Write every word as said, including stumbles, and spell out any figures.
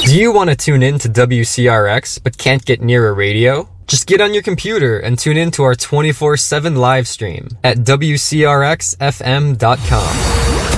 Do you want to tune in to W C R X but can't get near a radio? Just get on your computer and tune in to our twenty-four seven live stream at W C R X F M dot com.